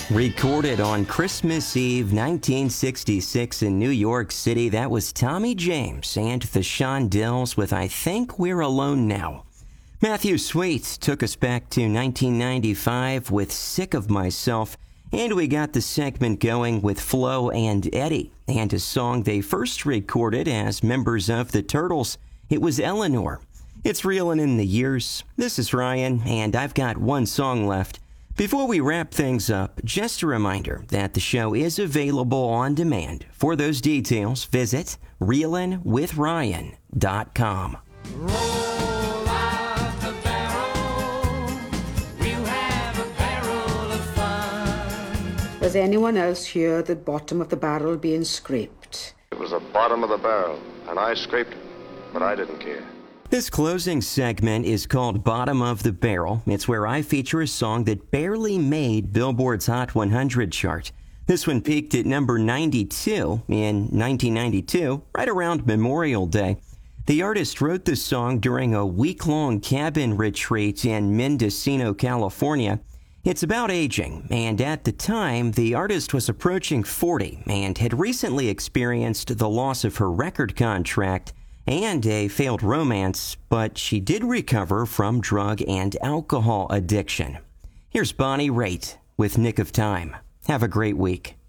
Recorded on Christmas Eve 1966 in New York City, that was Tommy James and the Shondells with I Think We're Alone Now. Matthew Sweet took us back to 1995 with Sick of Myself, and we got the segment going with Flo and Eddie, and a song they first recorded as members of the Turtles. It was Eleanor. It's reeling in the years. This is Ryan, and I've got one song left. Before we wrap things up, just a reminder that the show is available on demand. For those details, visit reelinwithryan.com. Roll out the barrel, we'll have a barrel of fun. Does anyone else hear the bottom of the barrel being scraped? It was the bottom of the barrel, and I scraped it, but I didn't care. This closing segment is called Bottom of the Barrel. It's where I feature a song that barely made Billboard's Hot 100 chart. This one peaked at number 92 in 1992, right around Memorial Day. The artist wrote this song during a week-long cabin retreat in Mendocino, California. It's about aging, and at the time, the artist was approaching 40 and had recently experienced the loss of her record contract and a failed romance, but she did recover from drug and alcohol addiction. Here's Bonnie Raitt with Nick of Time. Have a great week.